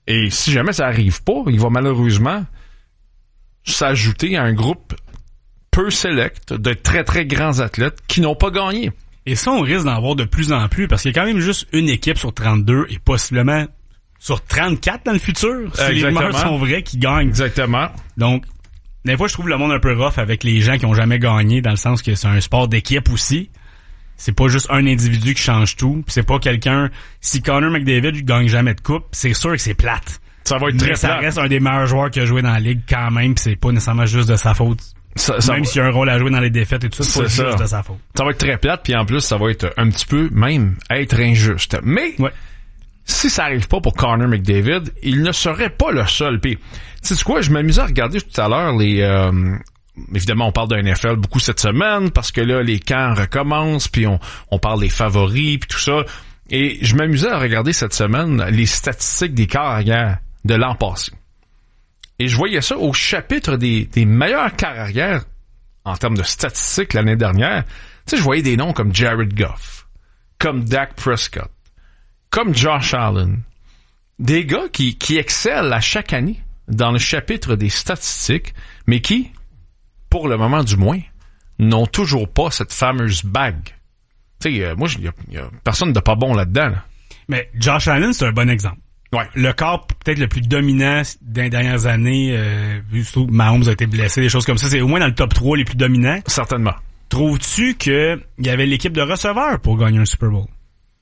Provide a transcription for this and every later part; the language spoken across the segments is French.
Et si jamais ça arrive pas, il va malheureusement s'ajouter à un groupe peu select de très très grands athlètes qui n'ont pas gagné. Et ça, on risque d'en voir de plus en plus parce qu'il y a quand même juste une équipe sur 32 et possiblement sur 34 dans le futur, si les rumeurs sont vraies, qui gagnent. Exactement. Donc, des fois, je trouve le monde un peu rough avec les gens qui ont jamais gagné, dans le sens que c'est un sport d'équipe aussi. C'est pas juste un individu qui change tout. Pis c'est pas quelqu'un... Si Connor McDavid gagne jamais de coupe, c'est sûr que c'est plate. Ça va être très plate. Ça reste un des meilleurs joueurs qui a joué dans la ligue quand même, pis c'est pas nécessairement juste de sa faute. Même s'il y a un rôle à jouer dans les défaites et tout ça, c'est pas juste de sa faute. Ça va être très plate, puis en plus, ça va être un petit peu même être injuste. Mais... Ouais. Si ça arrive pas pour Connor McDavid, il ne serait pas le seul. Puis, tu sais quoi, je m'amusais à regarder tout à l'heure les... évidemment, on parle de NFL beaucoup cette semaine parce que là, les camps recommencent, puis on parle des favoris, puis tout ça. Et je m'amusais à regarder cette semaine les statistiques des carrières de l'an passé. Et je voyais ça au chapitre des meilleures carrières en termes de statistiques l'année dernière. Tu sais, je voyais des noms comme Jared Goff, comme Dak Prescott, comme Josh Allen, des gars qui excellent à chaque année dans le chapitre des statistiques, mais qui, pour le moment du moins, n'ont toujours pas cette fameuse bague. Tu sais, moi, il y a personne de pas bon là-dedans. Là. Mais Josh Allen, c'est un bon exemple. Ouais. Le corps peut-être le plus dominant des dernières années, vu que Mahomes a été blessé, des choses comme ça, c'est au moins dans le top 3 les plus dominants. Certainement. Trouves-tu qu'il y avait l'équipe de receveurs pour gagner un Super Bowl?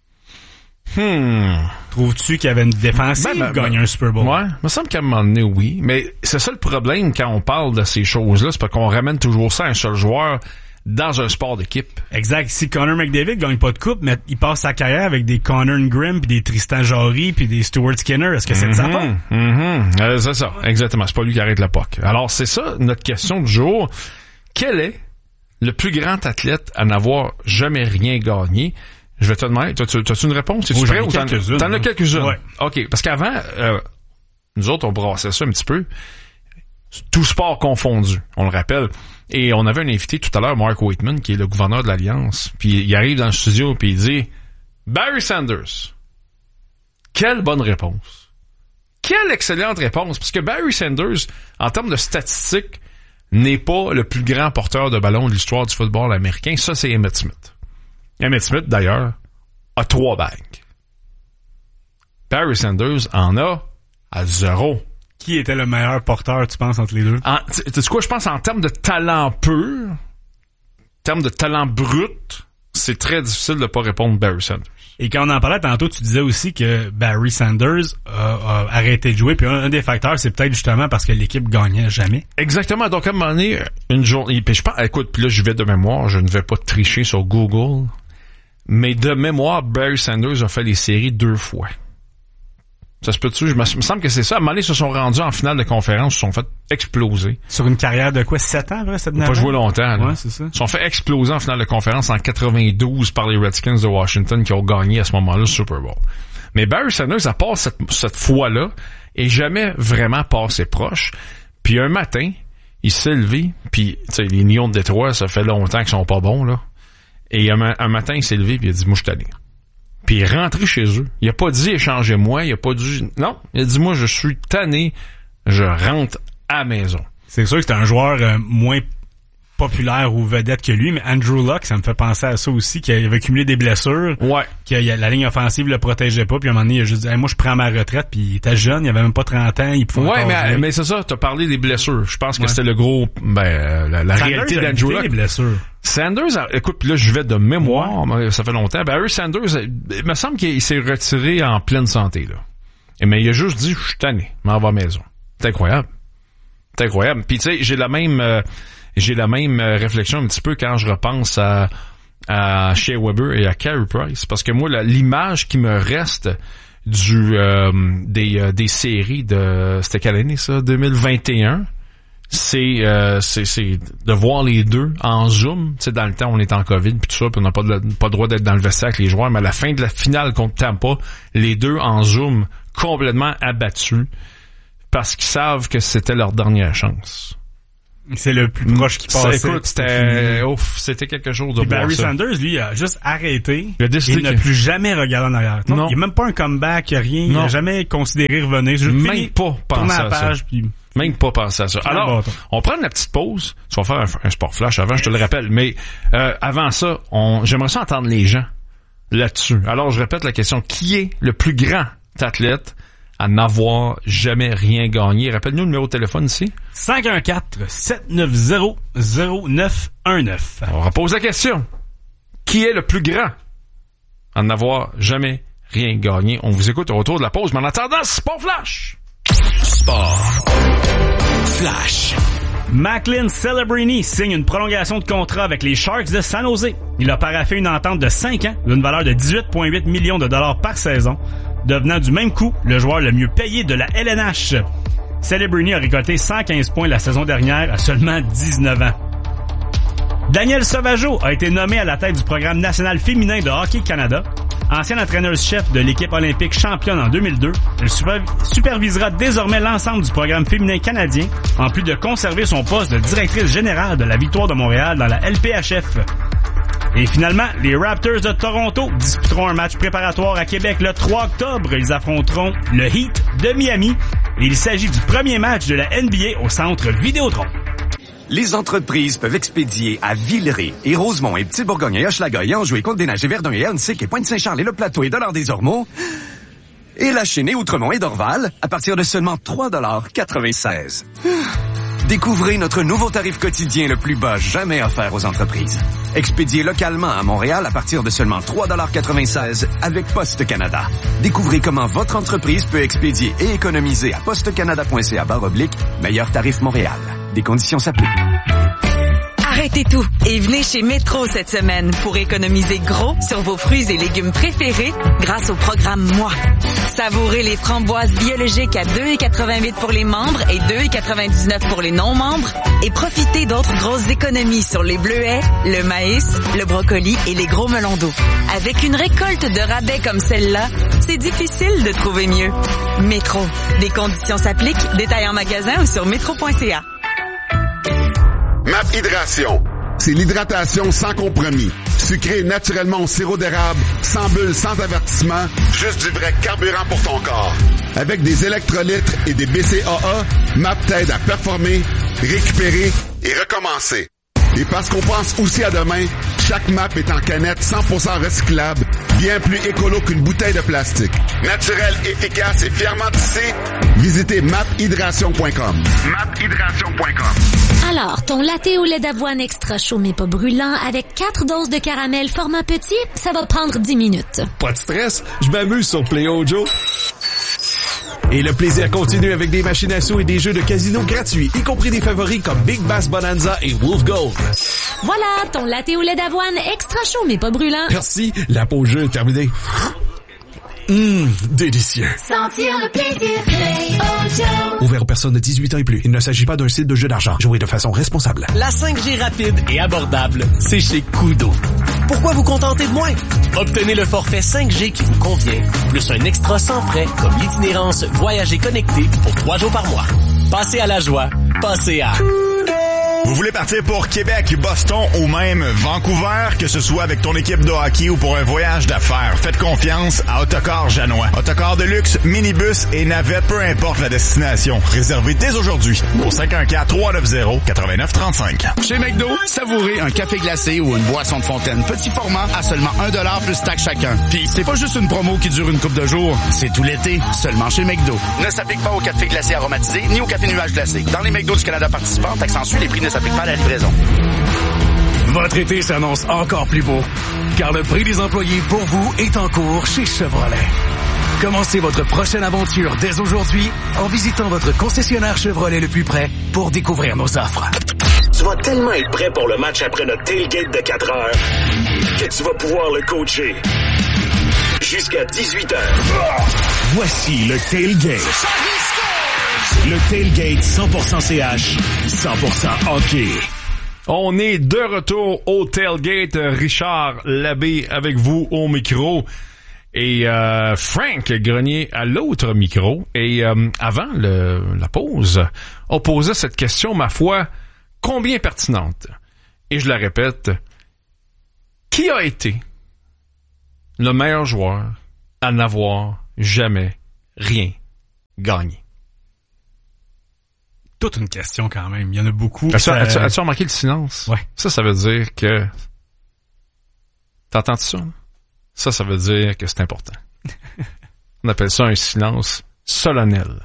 Trouves-tu qu'il y avait une défensive pour gagner un Super Bowl? Ouais, il me semble qu'à un moment donné, oui. Mais c'est ça le problème quand on parle de ces choses-là, c'est parce qu'on ramène toujours ça à un seul joueur dans un sport d'équipe. Exact. Si Connor McDavid gagne pas de coupe, mais il passe sa carrière avec des Connor Grimm, puis des Tristan Jarry, puis des Stuart Skinner, est-ce que c'est de sa faute? C'est ça, exactement. C'est pas lui qui arrête la POC. Alors, c'est ça notre question du jour. Quel est le plus grand athlète à n'avoir jamais rien gagné? Je vais te demander, t'as-tu une réponse? Es-tu prêt ou t'en as quelques-unes? Ouais. OK, parce qu'avant, nous autres, on brassait ça un petit peu. Tout sport confondu, on le rappelle. Et on avait un invité tout à l'heure, Mark Waitman, qui est le gouverneur de l'Alliance. Puis il arrive dans le studio puis il dit « Barry Sanders. » Quelle bonne réponse. Quelle excellente réponse. Parce que Barry Sanders, en termes de statistiques, n'est pas le plus grand porteur de ballon de l'histoire du football américain. Ça, c'est Emmitt Smith. Emmitt Smith, d'ailleurs, a 3 bagues. Barry Sanders en a à 0. Qui était le meilleur porteur, tu penses, entre les deux? Tu sais quoi, je pense en termes de talent pur, en termes de talent brut, c'est très difficile de pas répondre Barry Sanders. Et quand on en parlait tantôt, tu disais aussi que Barry Sanders a arrêté de jouer, puis un des facteurs, c'est peut-être justement parce que l'équipe gagnait jamais. Exactement. Donc, à un moment donné, une journée, puis je pense, écoute, puis là, je vais de mémoire, je ne vais pas tricher sur Google, mais de mémoire, Barry Sanders a fait les séries 2 fois. Ça se peut-tu? Il me semble que c'est ça. À un moment donné, ils se sont rendus en finale de conférence, ils se sont fait exploser. Sur une carrière de quoi? 7 ans, vrai? Ils n'ont pas joué longtemps, là. Ouais, c'est ça. Ils se sont fait exploser en finale de conférence en 92 par les Redskins de Washington qui ont gagné à ce moment-là le Super Bowl. Mais Barry Sanders, à part cette fois-là, est jamais vraiment passé proche. Puis un matin, il s'est levé, puis tu sais, les Lions de Détroit, ça fait longtemps qu'ils sont pas bons, là. Et un matin, il s'est levé, puis il a dit, moi, je suis tanné. Puis il est rentré chez eux. Il a pas dit échangez-moi, il a pas dit non, il a dit moi je suis tanné, je rentre à la maison. C'est sûr que c'est un joueur moins populaire ou vedette que lui, mais Andrew Luck, ça me fait penser à ça aussi, qu'il avait accumulé des blessures. Ouais. Que la ligne offensive le protégeait pas, puis à un moment donné, il a juste dit hey, moi je prends ma retraite, puis il était jeune, il avait même pas 30 ans, il pouvait mais c'est ça, t'as parlé des blessures. Je pense que c'était le gros la réalité d'Andrew Luck. Les blessures. Sanders, écoute, puis là je vais de mémoire, ça fait longtemps. Barry Sanders, il me semble qu'il s'est retiré en pleine santé là. Mais il a juste dit je suis tanné, m'en va à la maison. C'est incroyable. C'est incroyable. Puis tu sais, j'ai la même réflexion un petit peu quand je repense à Shea Weber et à Carey Price, parce que moi l'image qui me reste des séries de c'était quelle année ça 2021, c'est de voir les deux en zoom. Tu sais, dans le temps on était en Covid puis tout ça, puis on n'a pas le droit d'être dans le vestiaire avec les joueurs, mais à la fin de la finale contre Tampa, les deux en zoom complètement abattus parce qu'ils savent que c'était leur dernière chance. C'est le plus proche qui passait. Écoute, c'était quelque chose de beau. Barry Sanders, lui, a juste arrêté. Il n'a plus jamais regardé en arrière. Non. Il n'y a même pas un comeback, rien. Il n'a jamais considéré revenir. Même pas pensé à ça. Même pas pensé à ça. Alors, on prend la petite pause. Tu vas faire un sport flash avant, je te le rappelle. Mais avant ça, j'aimerais ça entendre les gens là-dessus. Alors, je répète la question. Qui est le plus grand athlète à n'avoir jamais rien gagné? Rappelle-nous le numéro de téléphone ici. 514-790-0919. On repose la question. Qui est le plus grand à n'avoir jamais rien gagné? On vous écoute au retour de la pause. Mais en attendant, Sport Flash! Sport Flash. Macklin Celebrini signe une prolongation de contrat avec les Sharks de San Jose. Il a paraphé une entente de 5 ans d'une valeur de 18,8 millions de dollars par saison, devenant du même coup le joueur le mieux payé de la LNH. Celebrini a récolté 115 points la saison dernière à seulement 19 ans. Daniel Sauvageau a été nommé à la tête du programme national féminin de Hockey Canada. Ancien entraîneur-chef de l'équipe olympique championne en 2002, elle supervisera désormais l'ensemble du programme féminin canadien, en plus de conserver son poste de directrice générale de la Victoire de Montréal dans la LPHF. Et finalement, les Raptors de Toronto disputeront un match préparatoire à Québec le 3 octobre. Ils affronteront le Heat de Miami. Et il s'agit du premier match de la NBA au centre Vidéotron. Les entreprises peuvent expédier à Villeray et Rosemont et Petit-Bourgogne et Hochelaga et Anjou et Côte-des-Neiges et Verdun et Huntsic et Pointe-Saint-Charles et Le Plateau et Dollard-des-Ormeaux et La Chênaie, Outremont et Dorval à partir de seulement 3,96 $. Découvrez notre nouveau tarif quotidien le plus bas jamais offert aux entreprises. Expédié localement à Montréal à partir de seulement 3,96 $ avec Poste Canada. Découvrez comment votre entreprise peut expédier et économiser à postecanada.ca/meilleur tarif Montréal. Des conditions s'appliquent. Arrêtez tout et venez chez Métro cette semaine pour économiser gros sur vos fruits et légumes préférés grâce au programme Moi. Savourez les framboises biologiques à 2,88 $ pour les membres et 2,99 $ pour les non-membres et profitez d'autres grosses économies sur les bleuets, le maïs, le brocoli et les gros melons d'eau. Avec une récolte de rabais comme celle-là, c'est difficile de trouver mieux. Métro. Des conditions s'appliquent. Détails en magasin ou sur métro.ca. MAP Hydration. C'est l'hydratation sans compromis. Sucré naturellement au sirop d'érable, sans bulles, sans avertissement, juste du vrai carburant pour ton corps. Avec des électrolytes et des BCAA, MAP t'aide à performer, récupérer et recommencer. Et parce qu'on pense aussi à demain, chaque MAP est en canette 100% recyclable, bien plus écolo qu'une bouteille de plastique. Naturel, efficace et fièrement tissé, visitez maphydration.com. maphydration.com. Alors, ton latte au lait d'avoine extra chaud mais pas brûlant avec 4 doses de caramel format petit, ça va prendre 10 minutes. Pas de stress, je m'amuse sur Play-O Joe. Et le plaisir continue avec des machines à sous et des jeux de casino gratuits, y compris des favoris comme Big Bass Bonanza et Wolf Gold. Voilà, ton latte au lait d'avoine extra chaud mais pas brûlant. Merci, la pause jeu est terminée. Délicieux. Sentir le plaisir Play-O Joe. Ouvert aux personnes de 18 ans et plus. Il ne s'agit pas d'un site de jeu d'argent. Jouez de façon responsable. La 5G rapide et abordable, c'est chez Koodo. Pourquoi vous contenter de moins? Obtenez le forfait 5G qui vous convient, plus un extra sans frais comme l'itinérance Voyager connecté pour 3 jours par mois. Passez à la joie. Passez à... Vous voulez partir pour Québec, Boston ou même Vancouver, que ce soit avec ton équipe de hockey ou pour un voyage d'affaires, faites confiance à Autocar Janois. Autocar de luxe, minibus et navette, peu importe la destination. Réservez dès aujourd'hui au 514-390-8935. Chez McDo, savourez un café glacé ou une boisson de fontaine. Petit format à seulement 1$ plus taxe chacun. Puis c'est pas juste une promo qui dure une couple de jours, c'est tout l'été, seulement chez McDo. Ne s'applique pas au café glacé aromatisé ni au café nuage glacé. Dans les McDo du Canada participants, taxes les prix ne s'appliquent pas à la livraison. Votre été s'annonce encore plus beau, car le prix des employés pour vous est en cours chez Chevrolet. Commencez votre prochaine aventure dès aujourd'hui en visitant votre concessionnaire Chevrolet le plus près pour découvrir nos offres. Tu vas tellement être prêt pour le match après notre tailgate de 4 heures que tu vas pouvoir le coacher jusqu'à 18h. Voici le tailgate. Le tailgate 100% CH, 100% hockey. On est de retour au tailgate. Richard Labbé avec vous au micro. Et Frank Grenier à l'autre micro. Et avant la pause, on posait cette question, ma foi, combien pertinente. Et je la répète, qui a été le meilleur joueur à n'avoir jamais rien gagné? Toute une question quand même. Il y en a beaucoup. As-tu remarqué le silence? Ouais. Ça veut dire que... T'entends ça? Ça veut dire que c'est important. On appelle ça un silence solennel.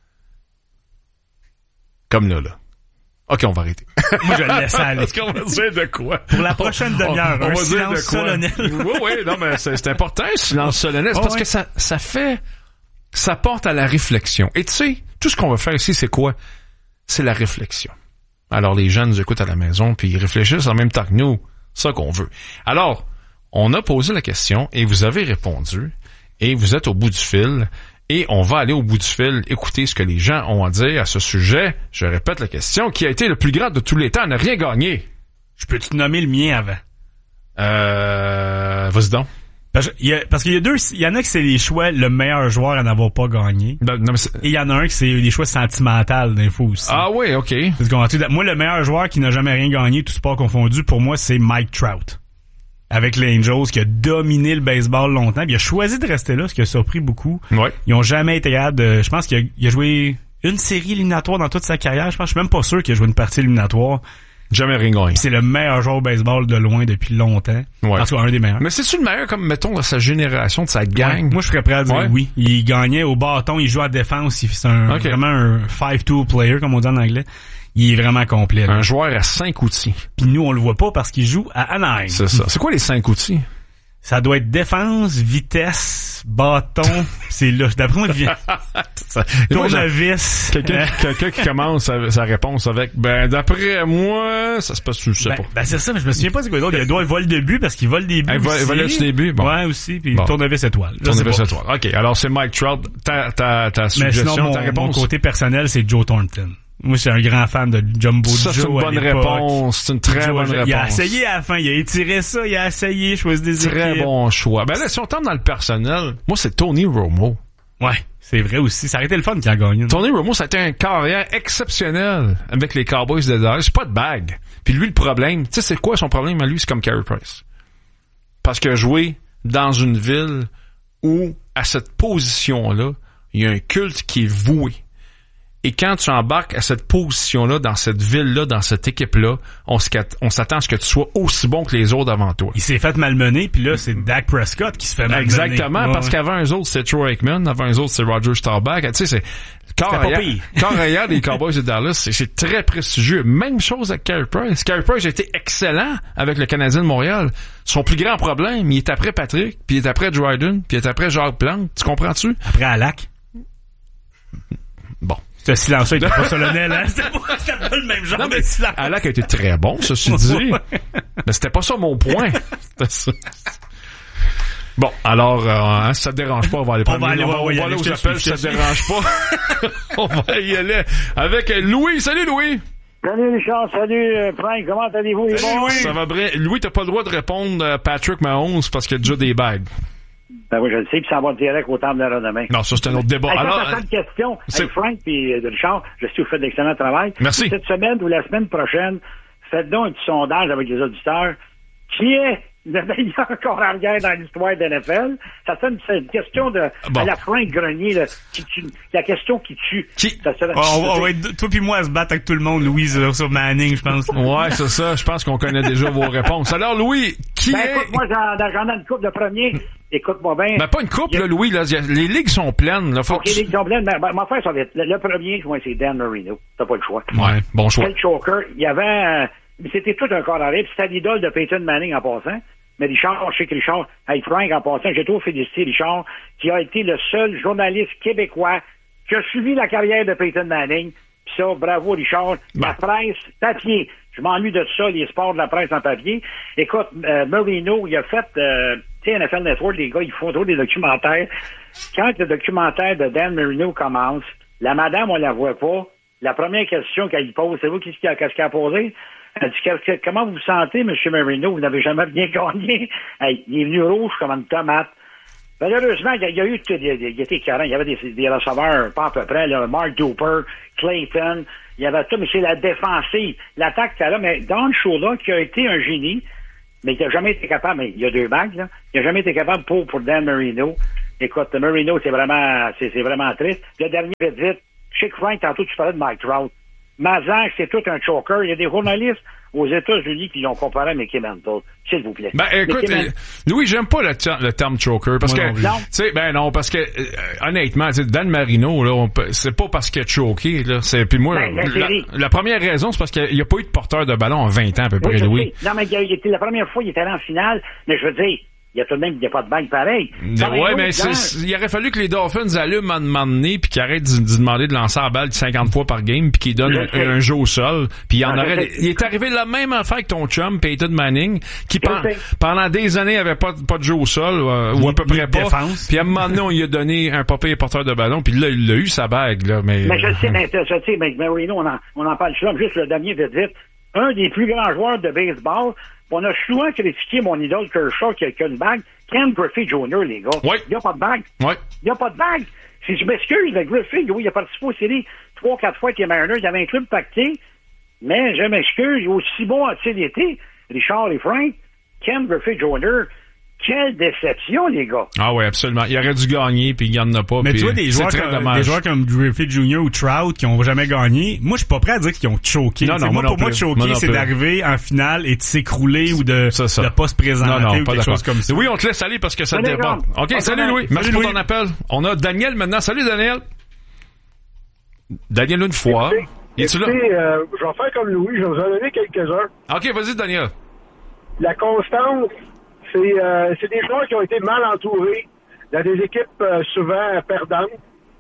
Comme là. OK, on va arrêter. Moi, je le laisse aller. Parce qu'on va dire de quoi? Pour la prochaine demi-heure, un silence solennel. Oui, non, mais c'est important, un silence solennel. C'est parce que ça porte à la réflexion. Et tu sais, tout ce qu'on va faire ici, c'est quoi? C'est la réflexion. Alors, les gens nous écoutent à la maison, puis ils réfléchissent en même temps que nous. C'est ça qu'on veut. Alors, on a posé la question, et vous avez répondu, et vous êtes au bout du fil, et on va aller au bout du fil, écouter ce que les gens ont à dire à ce sujet. Je répète la question, qui a été le plus grand de tous les temps à ne rien gagner? Je peux te nommer le mien avant? Vas-y donc. Parce qu'il y a il y en a que c'est les choix le meilleur joueur à n'avoir pas gagné. Non, mais et il y en a un que c'est des choix sentimentaux d'infos aussi. Ah oui, OK. Moi, le meilleur joueur qui n'a jamais rien gagné, tout sport confondu, pour moi, c'est Mike Trout. Avec les Angels, qui a dominé le baseball longtemps. Puis il a choisi de rester là, ce qui a surpris beaucoup. Ouais. Ils ont jamais été capables de... Je pense qu'il a joué une série éliminatoire dans toute sa carrière. Je suis même pas sûr qu'il a joué une partie éliminatoire. Jamais rien gagné. C'est le meilleur joueur au baseball de loin depuis longtemps. Ouais. En tout cas, un des meilleurs. Mais c'est-tu le meilleur, comme, mettons, de sa génération, de sa gang? Ouais. Moi, je serais prêt à dire oui. Il gagnait au bâton, il joue en défense. C'est vraiment un 5-tool player, comme on dit en anglais. Il est vraiment complet. Là. Un joueur à 5 outils. Puis nous, on le voit pas parce qu'il joue à Anaheim. C'est ça. C'est quoi les 5 outils? Ça doit être défense, vitesse, bâton. C'est là. D'après moi, tournevis. Quelqu'un qui commence sa réponse avec, d'après moi, ça se passe, je sais pas. C'est ça, mais je me souviens pas c'est quoi d'autre. Il doit vol de but parce qu'il vole des buts. Il vole des buts, bon. Ouais, aussi. Puis tournevis étoile. Tournevis étoile. OK. Alors, c'est Mike Trout. Ta suggestion, sinon, ta réponse. Mon côté personnel, c'est Joe Thornton. Moi, je suis un grand fan de Jumbo Joe. Ça, c'est une bonne réponse. C'est une très bonne réponse. Il a essayé à la fin. Il a étiré ça. Il a essayé. Choisi des équipes. Très bon choix. Ben là, si on tombe dans le personnel, moi, c'est Tony Romo. Ouais. C'est vrai aussi. Ça aurait été le fun qu'il a gagné. Tony Romo, ça a été un carrière exceptionnel avec les Cowboys de Dallas. C'est pas de bague. Puis lui, le problème, tu sais, c'est quoi son problème à lui? C'est comme Carey Price. Parce qu'il a joué dans une ville où, à cette position-là, il y a un culte qui est voué. Et quand tu embarques à cette position-là, dans cette ville-là, dans cette équipe-là, on s'attend à ce que tu sois aussi bon que les autres avant toi. Il s'est fait malmener, puis là, c'est Dak Prescott qui se fait malmener. Exactement, parce qu'avant eux autres, c'est Troy Aikman, avant eux autres, c'est Roger Staubach. Tu sais, c'est carrière des Cowboys de Dallas, c'est très prestigieux. Même chose avec Carey Price. Carey Price a été excellent avec le Canadien de Montréal. Son plus grand problème, il est après Patrick, puis il est après Dryden, puis il est après Jacques Plante. Tu comprends-tu? Après Alak. Bon. Ce silence-là était pas solennel, hein? C'était pas le même genre de silence. Alak a été très bon, ceci dit. Mais c'était pas ça mon point. C'était ça. Bon, alors, si ça te dérange pas, on va aller prendre... On va aller aux appels, si ça te dérange pas. On va y aller avec Louis. Salut, Louis! Salut, Richard. Salut, Frank. Comment allez-vous, les bons? Ça va bien. Louis, t'as pas le droit de répondre Patrick Mahomes parce qu'il y a déjà des bagues. Ben oui, je le sais, puis ça va direct au temple de la demain. Non, ça, c'est un autre débat. Alors, une question. Frank et Richard, je sais que vous faites d'excellent travail. Merci. Cette semaine ou la semaine prochaine, faites donc un petit sondage avec les auditeurs. Qui est le meilleur corps arrière dans l'histoire de l'NFL? Ça serait une question de à la Frank Grenier, là, la question qui tue. Ça serait, on va être, toi puis moi, à se battre avec tout le monde, Louise, sur Manning, je pense. Ouais, c'est ça. Je pense qu'on connaît déjà vos réponses. Alors, Louis, qui est... Écoute, moi, j'en ai une couple de premiers. Écoute-moi bien. Ben, pas une couple, là, Louis, là. Les ligues sont pleines, là. OK, les ligues sont pleines. Mais, ma frère, ça va être. Le premier, moi, c'est Dan Marino. T'as pas le choix. Ouais, bon choix. Quel choker. Il y avait, c'était tout un corps arrière, puis c'était l'idole de Peyton Manning en passant. Mais Richard, je sais que Richard, hey Frank, en passant, j'ai trop félicité Richard, qui a été le seul journaliste québécois qui a suivi la carrière de Peyton Manning. Puis ça, bravo Richard. La presse, papier. Je m'ennuie de ça, les sports de la presse en papier. Écoute, Marino, il a fait, tu sais, NFL Network, les gars, ils font trop des documentaires. Quand le documentaire de Dan Marino commence, la madame, on la voit pas. La première question qu'elle pose, c'est vous qu'est-ce qu'elle a posé? Elle dit, comment vous vous sentez, M. Marino? Vous n'avez jamais bien gagné. Hey, il est venu rouge comme une tomate. Malheureusement, il y a eu, il était écœurant. Il y avait des receveurs, pas à peu près, là, Mark Duper, Clayton, il y avait tout, mais c'est la défensive. L'attaque, c'était là, mais Don Shula, qui a été un génie, mais il n'a jamais été capable, mais il y a 2 bagues, là, il n'a jamais été capable pour Dan Marino. Écoute, Marino, c'est vraiment triste. Le dernier, vite, Chick Frank, tantôt, tu parlais de Mike Trout. Mazak, c'est tout un choker. Il y a des journalistes aux États-Unis qui l'ont comparé à Mickey Mantle. S'il vous plaît. Ben, écoute, Louis, j'aime pas le terme choker, parce que, tu sais, parce que, honnêtement, Dan Marino, là, c'est pas parce qu'il a choqué, là, puis moi, la première raison, c'est parce qu'il n'y a pas eu de porteur de ballon en 20 ans, à peu près, Louis. Non, mais la première fois, il était allé en finale, mais je veux dire, il y a tout de même, il n'y a pas de bague pareil. Ouais, mais il aurait fallu que les Dolphins allument à un moment donné puis qu'ils arrêtent de demander de lancer la balle 50 fois par game puis qu'ils donnent un jeu au sol. Puis il est arrivé la même affaire que ton chum, Peyton Manning, qui pendant des années avait pas de jeu au sol, ou à peu près pas. Puis à un moment donné, on lui a donné un papier porteur de ballon puis là, il a eu sa bague, là. Mais je sais, mais Marino, on en parle souvent, juste le dernier vite. Un des plus grands joueurs de baseball. On a souvent critiqué mon idole Kershaw qui a une bague. Ken Griffey Jr., les gars. Oui. Il n'y a pas de bague. Oui. Il n'y a pas de bague. Si je m'excuse, le Griffey, oui, il a participé aux séries 3-4 fois avec les Mariners. Il avait un club pacté. Mais je m'excuse, aussi bon a-t-il été, Richard et Frank, Ken Griffey Jr., quelle déception, les gars. Ah oui, absolument. Il aurait dû gagner, puis il n'y en a pas. Mais tu vois, des joueurs comme Griffey Jr. ou Trout qui n'ont jamais gagné, moi, je suis pas prêt à dire qu'ils ont choqué. Non, pour moi, choquer, c'est d'arriver en finale et de s'écrouler ou de pas se présenter ou quelque chose comme ça. Oui, on te laisse aller parce que ça déborde. OK, salut Louis. Merci pour ton appel. On a Daniel maintenant. Salut, Daniel. Daniel, une fois. Es-tu là? Je vais faire comme Louis. Je vais vous en donner quelques-uns. OK, vas-y, Daniel. La constance. C'est des joueurs qui ont été mal entourés dans des équipes souvent perdantes.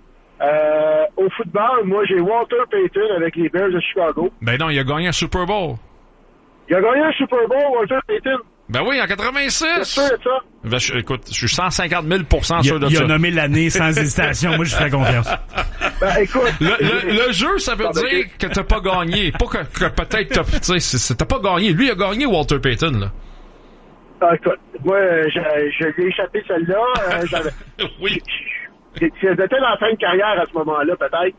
Au football, moi, j'ai Walter Payton avec les Bears de Chicago. Ben non, il a gagné un Super Bowl. Il a gagné un Super Bowl, Walter Payton. Ben oui, en 86. C'est sûr de ça. Ben, écoute, je suis 150 000 % sûr de ça. Il a nommé l'année sans hésitation. Moi, je ferais confiance. Ben, écoute. Le jeu, ça veut dire que t'as pas gagné. Pas que peut-être t'as pas gagné. Lui, il a gagné Walter Payton, là. Ah, écoute, moi, je lui ai échappé celle-là. Oui. C'était dans la fin de carrière à ce moment-là, peut-être.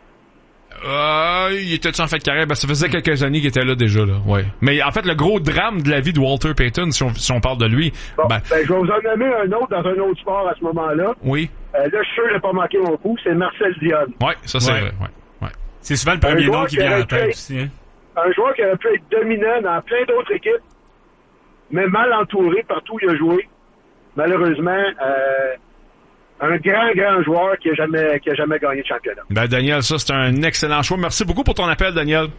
Il était en fin de carrière? Ben, ça faisait quelques années qu'il était là déjà, là. Ouais. Mais en fait, le gros drame de la vie de Walter Payton, si on parle de lui. Bon, je vais vous en nommer un autre dans un autre sport à ce moment-là. Oui. Là, je suis sûr qu'il n'a pas manqué mon coup. C'est Marcel Dionne. Ouais, ça c'est vrai. Ouais. C'est souvent le premier nom qui vient en tête aussi, hein. Un joueur qui aurait pu être dominant dans plein d'autres équipes, mais mal entouré partout où il a joué. Malheureusement, un grand joueur qui a jamais gagné de championnat. Ben, Daniel, ça, c'est un excellent choix. Merci beaucoup pour ton appel, Daniel.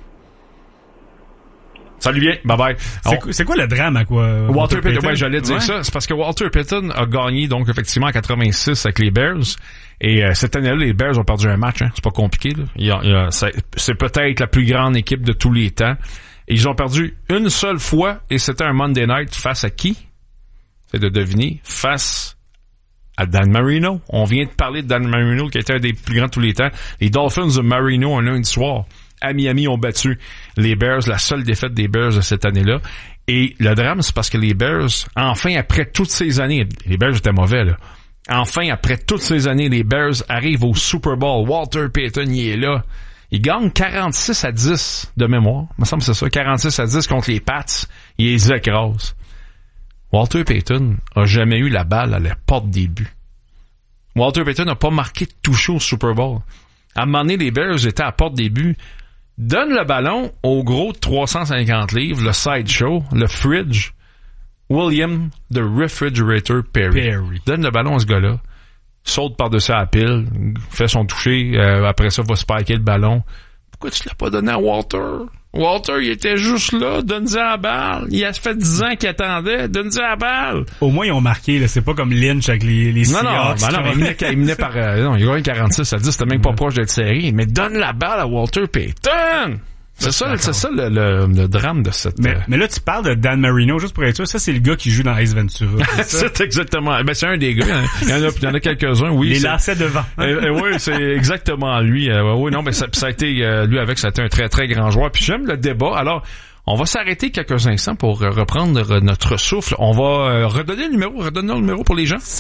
Salut bien, bye-bye. C'est quoi le drame à quoi? Walter Payton, ouais, j'allais dire ça. C'est parce que Walter Payton a gagné, donc, effectivement, en 86 avec les Bears. Et cette année-là, les Bears ont perdu un match, hein. C'est pas compliqué, là. C'est peut-être la plus grande équipe de tous les temps. Et ils ont perdu une seule fois, et c'était un Monday Night face à qui? C'est de deviner. Face à Dan Marino. On vient de parler de Dan Marino, qui était un des plus grands de tous les temps. Les Dolphins de Marino, un lundi soir, à Miami, ont battu les Bears, la seule défaite des Bears de cette année-là. Et le drame, c'est parce que les Bears, enfin, après toutes ces années, les Bears étaient mauvais, là. Enfin, après toutes ces années, les Bears arrivent au Super Bowl. Walter Payton, il est là. Il gagne 46-10 de mémoire. Il me semble que c'est ça. 46-10 contre les Pats. Il les écrase. Walter Payton a jamais eu la balle à la porte des buts. Walter Payton n'a pas marqué de toucher au Super Bowl. À un moment donné, les Bears étaient à la porte des buts. Donne le ballon au gros de 350 livres, le sideshow, le fridge, William the Refrigerator Perry. Donne le ballon à ce gars-là. Saute par-dessus la pile, fait son toucher, après ça, va spiker le ballon. Pourquoi tu l'as pas donné à Walter? Walter, il était juste là, donne-y la balle. Il a fait 10 ans qu'il attendait, donne-y la balle. Au moins, ils ont marqué, là. C'est pas comme Lynch avec les Seahawks. Non, il menait par, non, il a gagné 46-10, c'était même pas proche d'être serré. Mais donne la balle à Walter Payton! C'est ça le drame de cette... Mais là, tu parles de Dan Marino, juste pour être sûr, ça, c'est le gars qui joue dans Ace Ventura. C'est exactement... Ben, c'est un des gars. Hein. Il y en a quelques-uns, oui. Les lacets devant. Oui, c'est exactement lui. Oui, non, mais ça a été... lui avec, ça a été un très, très grand joueur. Puis j'aime le débat. Alors, On va s'arrêter quelques instants pour reprendre notre souffle. On va redonner le numéro. Redonnons le numéro pour les gens.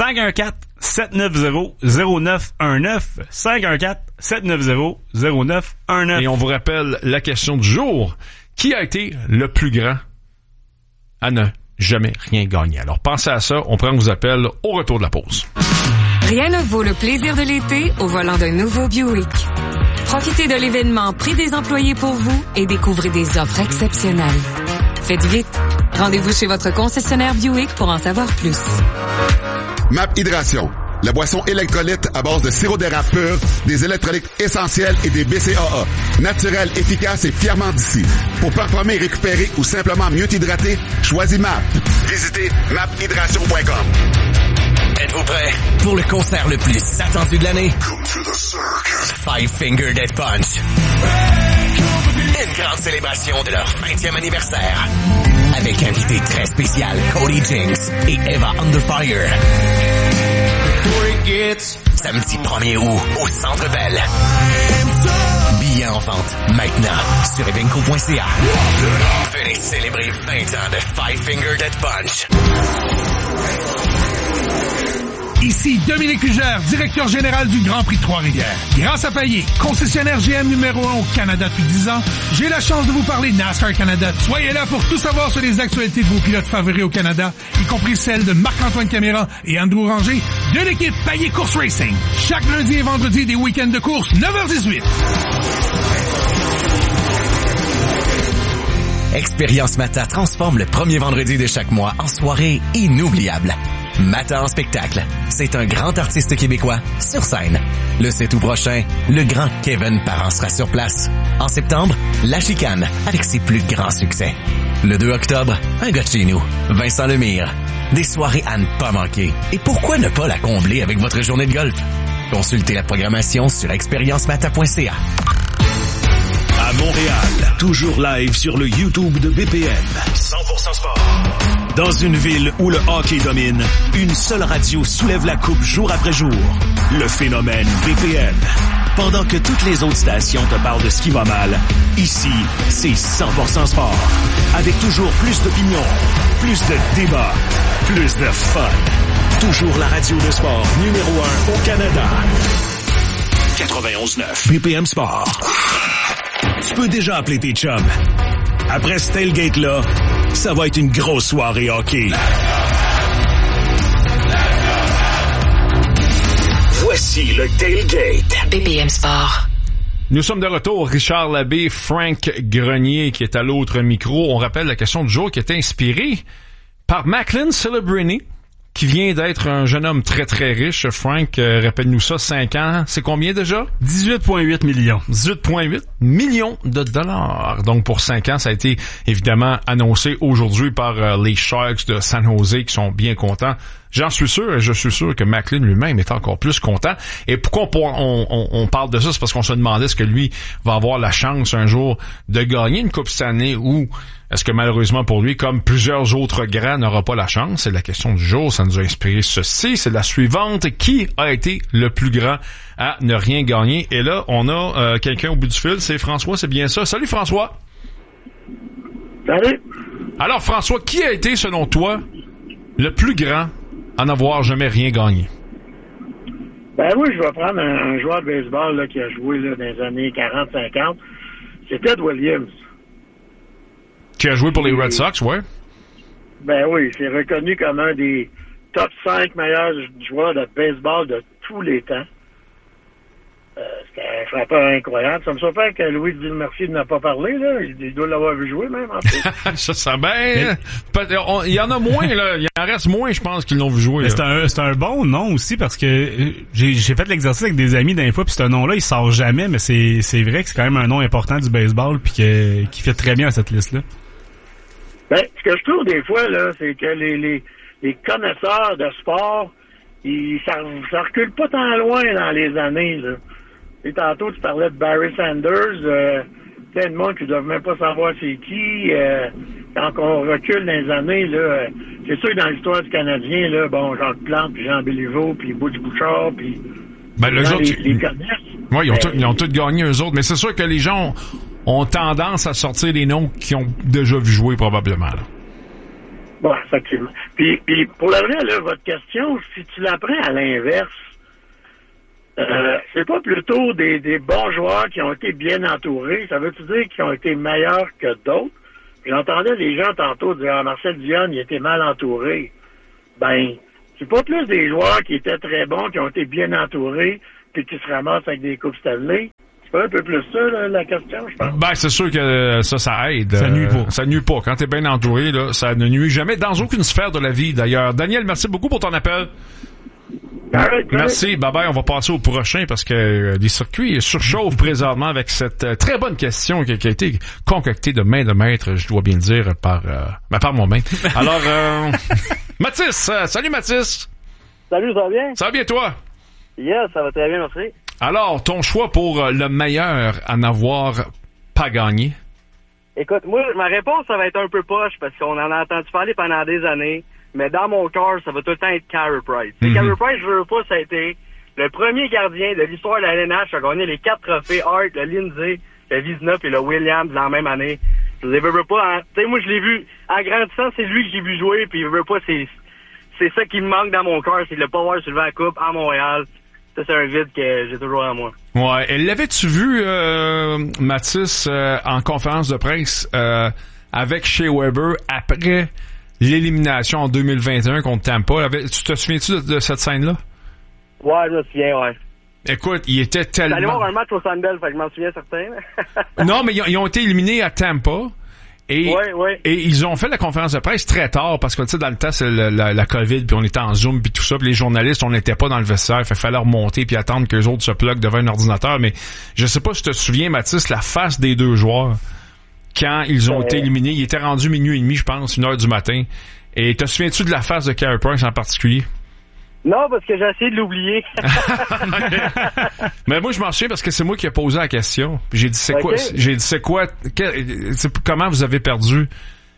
514-790-0919. 514-790-0919. Et on vous rappelle la question du jour. Qui a été le plus grand à ne jamais rien gagner? Alors pensez à ça. On prend vos appels au retour de la pause. Rien ne vaut le plaisir de l'été au volant d'un nouveau Buick. Profitez de l'événement Prix des employés pour vous et découvrez des offres exceptionnelles. Faites vite. Rendez-vous chez votre concessionnaire Buick pour en savoir plus. MAP Hydration. La boisson électrolyte à base de sirop d'érable pur, des électrolytes essentiels et des BCAA. Naturel, efficace et fièrement d'ici. Pour performer, récupérer ou simplement mieux t'hydrater, choisis MAP. Visitez maphydration.com. Êtes-vous prêts pour le concert le plus attendu de l'année? Five Finger Death Punch. Une grande célébration de leur 20e anniversaire. Avec invité très spécial Cody Jinks et Eva Underfire. Samedi 1er août au Centre Bell. Billets en vente maintenant sur evenco.ca. Venez célébrer 20 ans de Five Finger Death Punch. Ici Dominique Hugère, directeur général du Grand Prix de Trois-Rivières. Grâce à Payet, concessionnaire GM numéro 1 au Canada depuis 10 ans, j'ai la chance de vous parler de NASCAR Canada. Soyez là pour tout savoir sur les actualités de vos pilotes favoris au Canada, y compris celles de Marc-Antoine Caméra et Andrew Ranger de l'équipe Payet Course Racing. Chaque lundi et vendredi des week-ends de course, 9h18. Expérience Mata transforme le premier vendredi de chaque mois en soirée inoubliable. Mata en spectacle, c'est un grand artiste québécois sur scène. Le 7 août prochain, le grand Kevin Parent sera sur place. En septembre, La Chicane avec ses plus grands succès. Le 2 octobre, un gars de chez nous, Vincent Lemire. Des soirées à ne pas manquer. Et pourquoi ne pas la combler avec votre journée de golf? Consultez la programmation sur expériencemata.ca. À Montréal, toujours live sur le YouTube de BPM. 100% sport. Dans une ville où le hockey domine, une seule radio soulève la coupe jour après jour. Le phénomène BPM. Pendant que toutes les autres stations te parlent de ce qui va mal, ici, c'est 100% sport. Avec toujours plus d'opinions, plus de débats, plus de fun. Toujours la radio de sport numéro 1 au Canada. 91.9 BPM Sport. Tu peux déjà appeler tes chums. Après ce tailgate-là, ça va être une grosse soirée hockey. Voici le tailgate. BPM Sport. Nous sommes de retour. Richard Labbé, Frank Grenier qui est à l'autre micro. On rappelle la question du jour qui est inspirée par Macklin Celebrini, qui vient d'être un jeune homme très très riche. Frank, rappelle-nous ça, 5 ans. C'est combien déjà? 18,8 millions. 18,8 millions de dollars. Donc pour 5 ans, ça a été évidemment annoncé aujourd'hui par les Sharks de San Jose qui sont bien contents. J'en suis sûr et je suis sûr que Macklin lui-même est encore plus content. Et pourquoi on parle de ça? C'est parce qu'on se demandait est-ce que lui va avoir la chance un jour de gagner une Coupe Stanley ou est-ce que malheureusement pour lui, comme plusieurs autres grands, n'aura pas la chance? C'est la question du jour. Ça nous a inspiré ceci. C'est la suivante. Qui a été le plus grand à ne rien gagner? Et là, on a quelqu'un au bout du fil. C'est François, c'est bien ça. Salut François. Salut. Alors François, qui a été selon toi le plus grand à n'avoir jamais rien gagné? Ben oui, je vais prendre un joueur de baseball là, qui a joué là, dans les années 40-50. C'est Ted Williams. Qui a joué pour les Red Sox, ouais? Ben oui, c'est reconnu comme un des top 5 meilleurs joueurs de baseball de tous les temps. C'était un frappeur incroyable. Ça me surprend que Louis Mercier n'a pas parlé, là. Il doit l'avoir vu jouer, même, en plus. Ça sent bien. Il y en a moins, là. Il en reste moins, je pense, qu'ils l'ont vu jouer. C'est un bon nom aussi, parce que j'ai fait l'exercice avec des amis d'un fois, puis ce nom-là, il sort jamais, mais c'est vrai que c'est quand même un nom important du baseball, puis qui fait très bien à cette liste-là. Ben, ce que je trouve des fois, là, c'est que les connaisseurs de sport, ça recule pas tant loin dans les années, là. Et tantôt, tu parlais de Barry Sanders, plein de monde qui ne doivent même pas savoir c'est qui. Quand on recule dans les années, là, c'est sûr que dans l'histoire du Canadien, là, bon, Jacques Plante, puis Jean Béliveau, puis Butch Bouchard, puis les connaissent. Oui, ils ont tous gagné, eux autres. Mais c'est sûr que les gens ont tendance à sortir des noms qu'ils ont déjà vu jouer probablement. Là. Bon, effectivement. Puis pour la vraie, là, votre question, si tu la prends à l'inverse, c'est pas plutôt des bons joueurs qui ont été bien entourés, ça veut-tu dire qu'ils ont été meilleurs que d'autres? J'entendais des gens tantôt dire Marcel Dionne, il était mal entouré. Ben, c'est pas plus des joueurs qui étaient très bons, qui ont été bien entourés, puis qui se ramassent avec des coupes Stanley. C'est pas un peu plus ça, là, la question, je pense. Ben, c'est sûr que ça aide. Ça nuit pas. Ça nuit pas. Quand t'es bien entouré, là, ça ne nuit jamais dans aucune sphère de la vie, d'ailleurs. Daniel, merci beaucoup pour ton appel. Merci, bye bye, on va passer au prochain parce que les circuits surchauffent présentement avec cette très bonne question qui a été concoctée de main de maître, je dois bien dire, par moi-même. Alors, Mathis, salut Mathis! Salut, ça va bien? Ça va bien toi? Yes, ça va très bien, merci. Alors, ton choix pour le meilleur à n'avoir pas gagné? Écoute, moi, ma réponse, ça va être un peu poche parce qu'on en a entendu parler pendant des années. Mais dans mon cœur, ça va tout le temps être Carey Price. Carey Price, je veux pas, ça a été le premier gardien de l'histoire de la LNH à gagner les 4 trophées Hart, le Lindsay, le Vizina et le Williams dans la même année. Je les veux pas, hein. Tu sais, moi, je l'ai vu en grandissant, c'est lui que j'ai vu jouer, puis je veux pas, c'est ça qui me manque dans mon cœur, c'est de le pas voir soulever la coupe à Montréal. Ça, c'est un vide que j'ai toujours en moi. Ouais. Et l'avais-tu vu, Mathis, en conférence de presse, avec Shea Weber après l'élimination en 2021 contre Tampa? Tu te souviens-tu de cette scène-là? Ouais, je me souviens, ouais. Écoute, il était tellement... J'allais voir un match au Sandbell, fait que je m'en souviens certain. Non, mais ils ont été éliminés à Tampa. Et, et ils ont fait la conférence de presse très tard parce que, tu sais, dans le temps, c'est la COVID, puis on était en Zoom, puis tout ça, puis les journalistes, on n'était pas dans le vestiaire, il fallait remonter puis attendre qu'eux autres se pluguent devant un ordinateur. Mais je sais pas si tu te souviens, Mathis, la face des deux joueurs quand ils ont été éliminés. Il était rendu 12:30, je pense, 1h du matin. Et te souviens-tu de la face de Carey Price en particulier? Non, parce que j'ai essayé de l'oublier. Mais moi, je m'en souviens parce que c'est moi qui ai posé la question. Puis j'ai dit, c'est quoi, comment vous avez perdu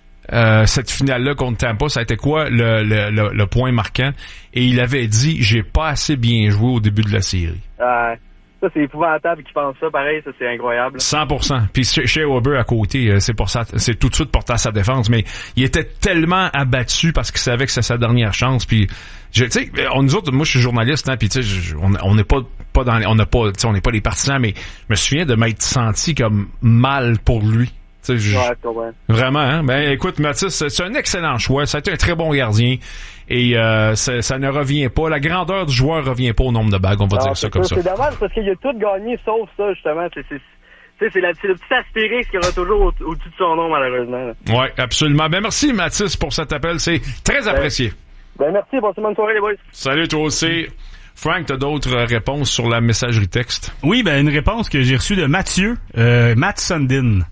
cette finale-là contre Tampa? Ça a été quoi le point marquant? Et il avait dit, j'ai pas assez bien joué au début de la série. Ça, c'est épouvantable qu'ils pensent ça, pareil, ça, c'est incroyable. 100%. Puis Shea Weber à côté, c'est pour ça, c'est tout de suite porté à sa défense, mais il était tellement abattu parce qu'il savait que c'est sa dernière chance. Puis, tu sais, nous autres, moi, je suis journaliste, hein, puis tu sais, on n'est pas dans, on n'est pas les partisans, mais je me souviens de m'être senti comme mal pour lui. Ouais, vraiment, hein? Ben, écoute, Mathis, c'est un excellent choix. Ça a été un très bon gardien. Et ça ne revient pas. La grandeur du joueur revient pas au nombre de bagues, on va dire ça comme ça. C'est dommage parce qu'il a tout gagné sauf ça, justement. C'est le petit astérisque qui aura toujours au-dessus de son nom, malheureusement. Oui, absolument. Ben merci, Mathis, pour cet appel. C'est très apprécié. Ben merci. Bonne soirée, les boys. Salut, toi aussi. Frank, t'as d'autres réponses sur la messagerie texte? Oui, ben une réponse que j'ai reçue de Mathieu, Matt Sundin.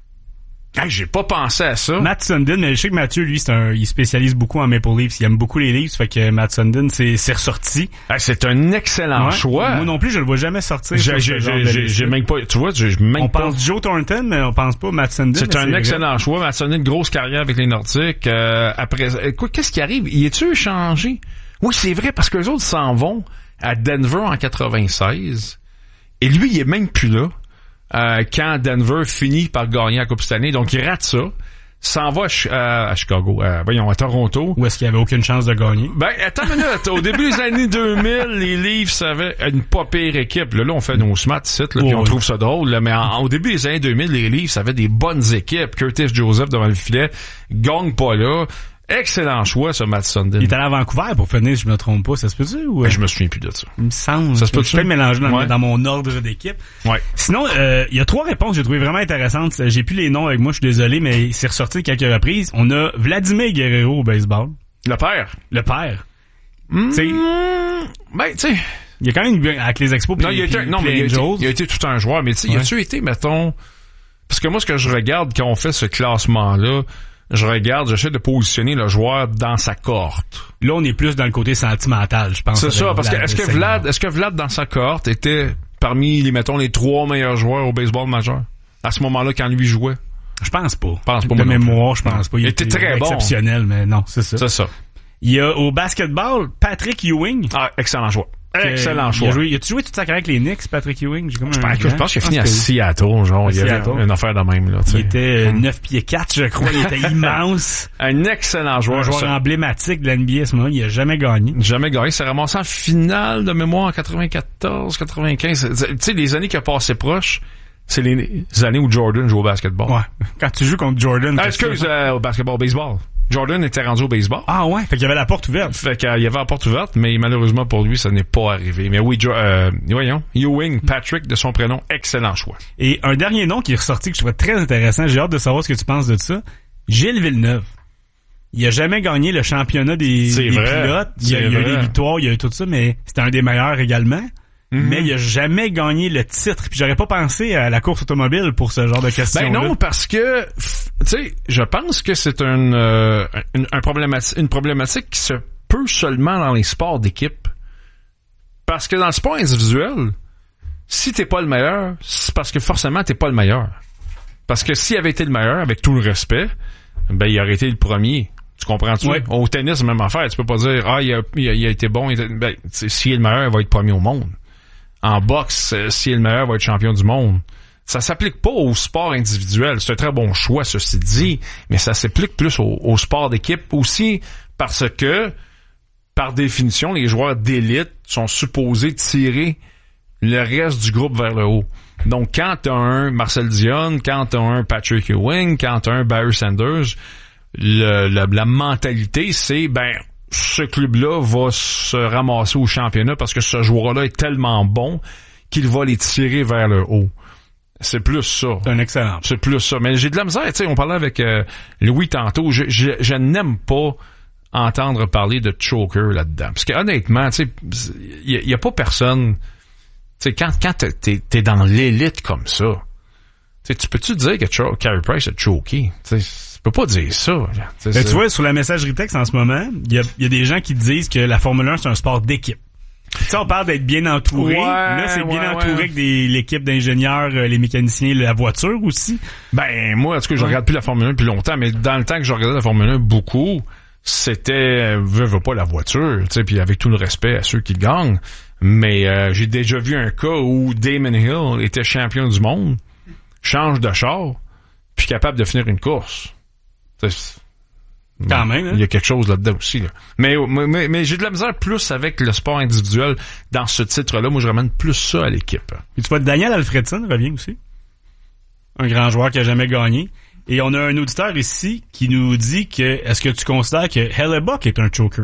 Hey, j'ai pas pensé à ça. Matt Sundin, mais je sais que Mathieu, lui, il spécialise beaucoup en Maple Leafs. Il aime beaucoup les Leafs, fait que Matt Sundin, c'est ressorti. Hey, c'est un excellent choix. Moi non plus, je le vois jamais sortir. J'ai même pas, tu vois, on pense Joe Thornton, mais on pense pas Matt Sundin. C'est un excellent choix. Matt Sundin, grosse carrière avec les Nordiques. Après, écoute, qu'est-ce qui arrive? Y est-tu échangé? Oui, c'est vrai, parce que les autres s'en vont à Denver en 96. Et lui, il est même plus là. Quand Denver finit par gagner la Coupe Stanley, donc il rate ça, s'en va à Chicago, à Toronto. Où est-ce qu'il y avait aucune chance de gagner? Ben, attends une minute, au début des années 2000, les Leafs avaient une pas pire équipe. Là, on fait nos smats ici, puis on trouve ça drôle, là, mais au début des années 2000, les Leafs avaient des bonnes équipes. Curtis Joseph devant le filet, gagne pas là. Excellent choix, ce Matt Sundin. Il est allé à Vancouver pour finir, si je me trompe pas. Ça se peut-tu? Ou... Ben, je me souviens plus de ça. Il me semble. Ça se peut-tu? Je peux le mélanger dans mon ordre d'équipe. Ouais. Sinon, il y a 3 réponses que j'ai trouvées vraiment intéressantes. J'ai plus les noms avec moi, je suis désolé, mais c'est ressorti quelques reprises. On a Vladimir Guerrero au baseball. Le père. T'sais, ben, tu sais. Il y a quand même avec les expos. Non, il a été tout un joueur, mais tu sais, a-tu été, mettons, parce que moi, ce que je regarde quand on fait ce classement-là, j'essaie de positionner le joueur dans sa cohorte. Là, on est plus dans le côté sentimental, je pense. C'est ça, parce que est-ce que Vlad dans sa cohorte était parmi les 3 meilleurs joueurs au baseball majeur à ce moment-là quand lui jouait? Je pense pas. De mémoire, je pense pas. Il était très bon. Exceptionnel, mais non, c'est ça. C'est ça. Il y a au basketball Patrick Ewing. Ah, excellent joueur. Excellent choix. As-tu joué toute sa carrière avec les Knicks, Patrick Ewing? Je pense qu'il a fini à Seattle, genre. Il y avait une affaire de même, là. Il était 9 pieds 4, je crois. Il était immense. Un excellent joueur. Un joueur emblématique de l'NBA à ce moment-là. Il a jamais gagné. Jamais gagné. C'est ramassé en finale de mémoire en 94, 95. Tu sais, les années qui a passé proche, c'est les années où Jordan joue au basketball. Ouais. Quand tu joues contre Jordan. Au basketball, baseball. Jordan était rendu au baseball. Ah ouais? Fait qu'il y avait la porte ouverte. Fait qu'il y avait la porte ouverte, mais malheureusement pour lui, ça n'est pas arrivé. Mais oui, voyons. Ewing, Patrick, de son prénom, excellent choix. Et un dernier nom qui est ressorti que je trouvais très intéressant, j'ai hâte de savoir ce que tu penses de ça. Gilles Villeneuve. Il a jamais gagné le championnat des pilotes. Il y a eu des victoires, il y a eu tout ça, mais c'était un des meilleurs également. Mais il a jamais gagné le titre. Puis j'aurais pas pensé à la course automobile pour ce genre de questions. Ben non, parce que, tu sais, je pense que c'est une problématique qui se peut seulement dans les sports d'équipe. Parce que dans le sport individuel, si t'es pas le meilleur, c'est parce que forcément t'es pas le meilleur. Parce que s'il avait été le meilleur, avec tout le respect, ben il aurait été le premier. Tu comprends-tu? Ouais. Au tennis, même affaire. Tu peux pas dire, il a été bon. Ben, s'il est le meilleur, il va être premier au monde. En boxe, s'il est le meilleur, il va être champion du monde. Ça s'applique pas au sport individuel. C'est un très bon choix, ceci dit, mais ça s'applique plus au sport d'équipe aussi parce que, par définition, les joueurs d'élite sont supposés tirer le reste du groupe vers le haut. Donc, quand t'as un Marcel Dionne, quand t'as un Patrick Ewing, quand t'as un Barry Sanders, la mentalité, c'est, ce club-là va se ramasser au championnat parce que ce joueur-là est tellement bon qu'il va les tirer vers le haut. C'est plus ça. C'est un excellent. C'est plus ça. Mais j'ai de la misère, tu sais, on parlait avec Louis tantôt, je n'aime pas entendre parler de choker là-dedans. Parce que honnêtement, tu sais, il y a pas personne, tu sais, quand t'es dans l'élite comme ça, tu sais, tu peux-tu dire que Carey Price a choqué? Tu sais, tu peux pas dire ça. Tu vois, sur la messagerie texte en ce moment, il y a des gens qui disent que la Formule 1, c'est un sport d'équipe. Tu sais, on parle d'être bien entouré. Ouais, là, c'est bien entouré avec l'équipe d'ingénieurs, les mécaniciens, la voiture aussi. Ben, moi, en tout cas, je regarde plus la Formule 1 depuis longtemps, mais dans le temps que je regardais la Formule 1 beaucoup, c'était, veux pas la voiture, tu sais, puis avec tout le respect à ceux qui gagnent. Mais j'ai déjà vu un cas où Damon Hill était champion du monde, change de char, puis capable de finir une course. Quand même, hein? Il y a quelque chose là-dedans aussi, là. Mais j'ai de la misère plus avec le sport individuel dans ce titre-là. Moi, je ramène plus ça à l'équipe. Et tu vois, Daniel Alfredson revient aussi. Un grand joueur qui a jamais gagné. Et on a un auditeur ici qui nous dit que, est-ce que tu considères que Hellebuck est un choker?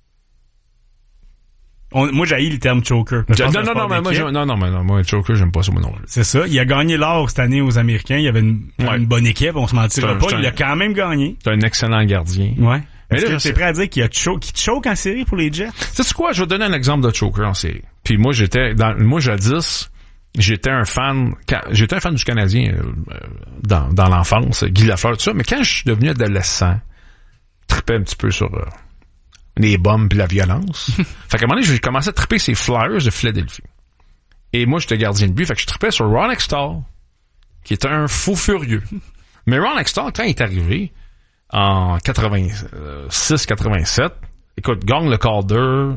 Moi, j'haïs le terme choker. Moi, choker, j'aime pas ça, moi, non. C'est ça. Il a gagné l'or cette année aux Américains. Il y avait une bonne équipe, on se mentira pas. Il a quand même gagné. C'est un excellent gardien. Ouais. Est-ce que t'es prêt à dire qu'il choke en série pour les Jets? C'est quoi? Je vais te donner un exemple de choker en série. Puis moi, jadis, j'étais un fan du Canadien, dans l'enfance, Guy Lafleur, tout ça. Mais quand je suis devenu adolescent, je tripais un petit peu sur, les bombes pis la violence. Fait qu'à un moment donné, j'ai commencé à triper ces Flyers de Philadelphie. Et moi, j'étais gardien de but, fait que je tripais sur Ron Extall, qui était un fou furieux. Mais Ron Extall, quand il est arrivé, en 86-87, écoute, gagne le Calder,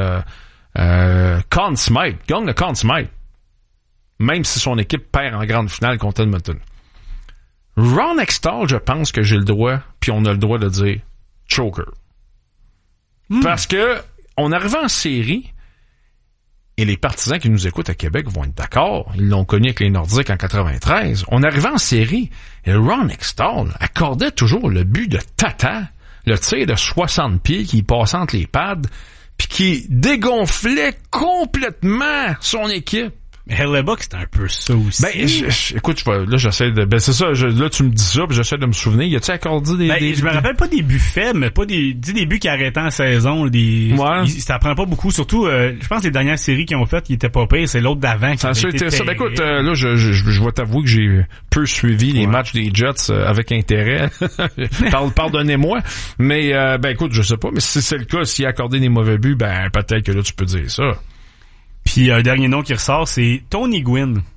Conn Smythe, gagne le Conn Smythe. Même si son équipe perd en grande finale contre Edmonton. Ron Extall, je pense que j'ai le droit, puis on a le droit de dire choker. Parce que on arrivait en série et les partisans qui nous écoutent à Québec vont être d'accord. Ils l'ont connu avec les Nordiques en 93. On arrivait en série et Ron Extall accordait toujours le but de Tata, le tir de 60 pieds qui passait entre les pads puis qui dégonflait complètement son équipe. Mais Hellebuck, c'était un peu ça aussi. Écoute, là, j'essaie de... c'est ça, là, tu me dis ça, puis j'essaie de me souvenir. Y a-tu accordé des... Je me rappelle pas des buts faibles, mais pas des buts qui arrêtaient en saison. Ça prend pas beaucoup, surtout, je pense que les dernières séries qu'ils ont faites, ils étaient pas pires, c'est l'autre d'avant qui avait été ça. Écoute, là, je vais t'avouer que j'ai peu suivi les matchs des Jets avec intérêt. Pardonnez-moi. Mais, écoute, je sais pas, mais si c'est le cas, s'il a accordé des mauvais buts, peut-être que là, tu peux dire ça. Puis un dernier nom qui ressort, c'est Tony Gwynn.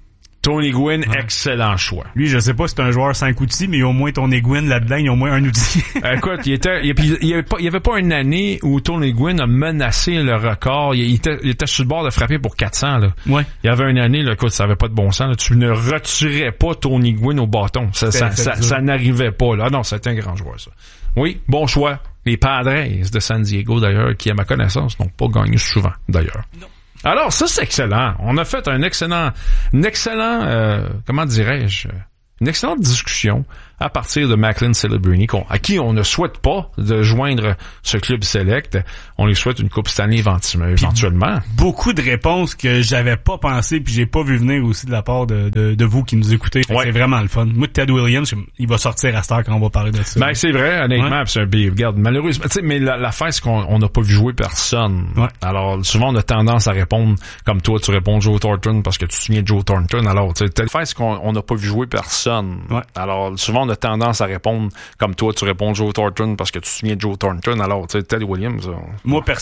Tony Gwynn, excellent choix. Lui, je sais pas si c'est un joueur 5 outils, mais il y a au moins Tony Gwynn là-dedans, il y a au moins un outil. Écoute, il y avait pas une année où Tony Gwynn a menacé le record. Il était sur le bord de frapper pour 400, là. Ouais. Il y avait une année, là, écoute, ça avait pas de bon sens, là. Tu ne retirais pas Tony Gwynn au bâton. Ça n'arrivait pas, là. Ah non, c'était un grand joueur, ça. Oui, bon choix. Les Padres de San Diego, d'ailleurs, qui, à ma connaissance, n'ont pas gagné souvent, d'ailleurs. Non. Alors, ça, c'est excellent. On a fait une excellente, comment dirais-je, une excellente discussion à partir de Macklin Celebrini, à qui on ne souhaite pas de joindre ce club select. On lui souhaite une Coupe Stanley éventuellement. Beaucoup de réponses que j'avais pas pensé puis j'ai pas vu venir aussi de la part de vous qui nous écoutez. Ouais. C'est vraiment le fun. Moi, Ted Williams, il va sortir à cette heure quand on va parler de ça. Ben, c'est vrai, honnêtement. Ouais. Puis, regarde, malheureusement, tu sais, mais l'affaire, c'est qu'on n'a pas vu jouer personne. Ouais. Alors, souvent, on a tendance à répondre comme toi, tu réponds Joe Thornton parce que tu te souviens de Joe Thornton. Alors, tu sais, l'affaire, c'est qu'on n'a pas vu jouer personne. Ouais. Alors, souvent, on a tendance à répondre comme toi, tu réponds Joe Thornton parce que tu te souviens de Joe Thornton. Alors, tu sais, Ted Williams. Moi,